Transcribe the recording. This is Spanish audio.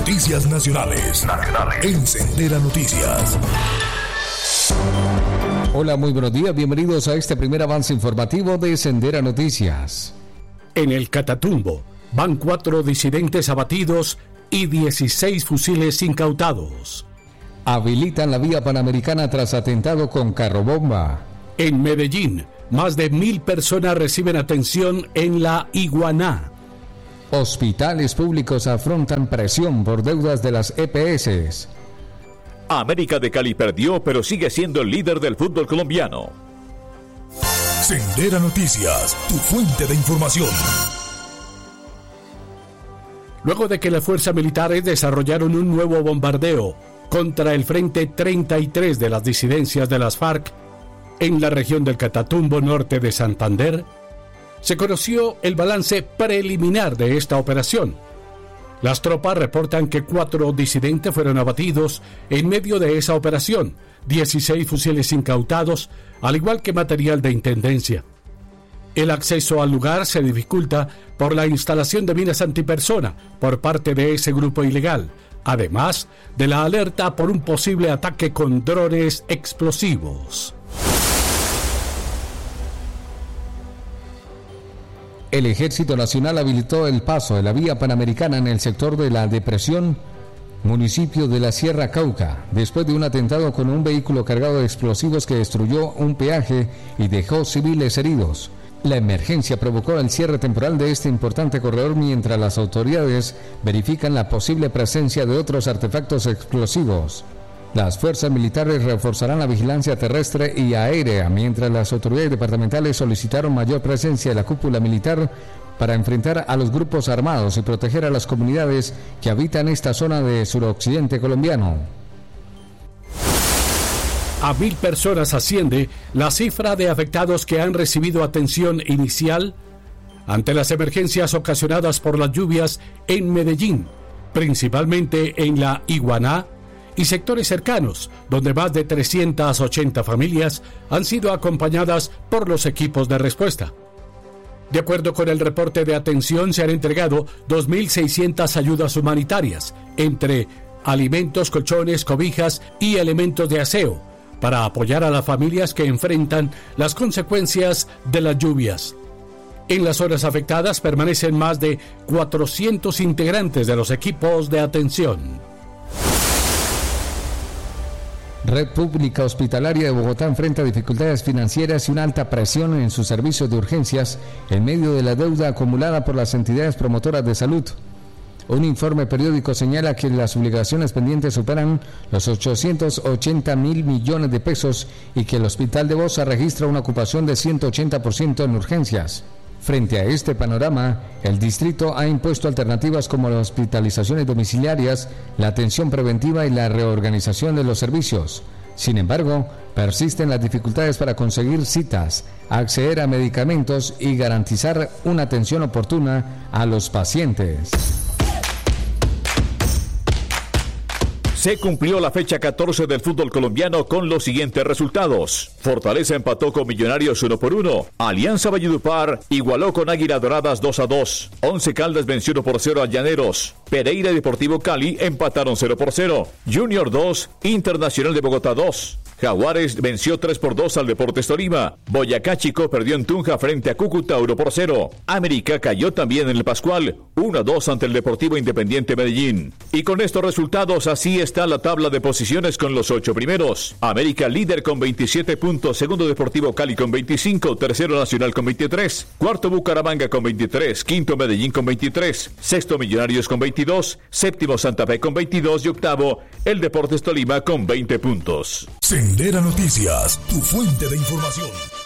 Noticias nacionales. En Sendera Noticias. Hola, muy buenos días. Bienvenidos a este primer avance informativo de Sendera Noticias. En el Catatumbo van 4 disidentes abatidos y 16 fusiles incautados. Habilitan la vía panamericana tras atentado con carrobomba. En Medellín, más de 1,000 personas reciben atención en la Iguaná. Hospitales públicos afrontan presión por deudas de las EPS. América de Cali perdió, pero sigue siendo el líder del fútbol colombiano. Sendera Noticias, tu fuente de información. Luego de que las fuerzas militares desarrollaron un nuevo bombardeo contra el Frente 33 de las disidencias de las FARC en la región del Catatumbo norte de Santander, se conoció el balance preliminar de esta operación. Las tropas reportan que 4 disidentes fueron abatidos en medio de esa operación, 16 fusiles incautados, al igual que material de intendencia. El acceso al lugar se dificulta por la instalación de minas antipersona por parte de ese grupo ilegal, además de la alerta por un posible ataque con drones explosivos. El Ejército Nacional habilitó el paso de la vía panamericana en el sector de La Depresión, municipio de la Sierra Cauca, después de un atentado con un vehículo cargado de explosivos que destruyó un peaje y dejó civiles heridos. La emergencia provocó el cierre temporal de este importante corredor mientras las autoridades verifican la posible presencia de otros artefactos explosivos. Las fuerzas militares reforzarán la vigilancia terrestre y aérea, mientras las autoridades departamentales solicitaron mayor presencia de la cúpula militar para enfrentar a los grupos armados y proteger a las comunidades que habitan esta zona de suroccidente colombiano. A 1,000 personas asciende la cifra de afectados que han recibido atención inicial ante las emergencias ocasionadas por las lluvias en Medellín, principalmente en la Iguaná y sectores cercanos, donde más de 380 familias han sido acompañadas por los equipos de respuesta. De acuerdo con el reporte de atención, se han entregado 2.600 ayudas humanitarias, entre alimentos, colchones, cobijas y elementos de aseo, para apoyar a las familias que enfrentan las consecuencias de las lluvias. En las zonas afectadas permanecen más de 400 integrantes de los equipos de atención. Red Pública Hospitalaria de Bogotá enfrenta dificultades financieras y una alta presión en sus servicios de urgencias en medio de la deuda acumulada por las entidades promotoras de salud. Un informe periódico señala que las obligaciones pendientes superan los 880.000 millones de pesos y que el Hospital de Bosa registra una ocupación de 180% en urgencias. Frente a este panorama, el distrito ha impuesto alternativas como las hospitalizaciones domiciliarias, la atención preventiva y la reorganización de los servicios. Sin embargo, persisten las dificultades para conseguir citas, acceder a medicamentos y garantizar una atención oportuna a los pacientes. Se cumplió la fecha 14 del fútbol colombiano con los siguientes resultados. Fortaleza empató con Millonarios 1-1. Alianza Valledupar igualó con Águila Doradas 2-2. Once Caldas venció 1-0 a Llaneros. Pereira y Deportivo Cali empataron 0-0. Junior 2, Internacional de Bogotá 2. Jaguares venció 3-2 al Deportes Tolima. Boyacá Chico perdió en Tunja frente a Cúcuta 1-0. América cayó también en el Pascual 1-2 ante el Deportivo Independiente Medellín. Y con estos resultados así está la tabla de posiciones con los 8 primeros. América líder con 27 puntos, segundo Deportivo Cali con 25, tercero Nacional con 23, cuarto Bucaramanga con 23, quinto Medellín con 23, sexto Millonarios con 22, séptimo Santa Fe con 22 y octavo el Deportes Tolima con 20 puntos. Sendera Noticias, tu fuente de información.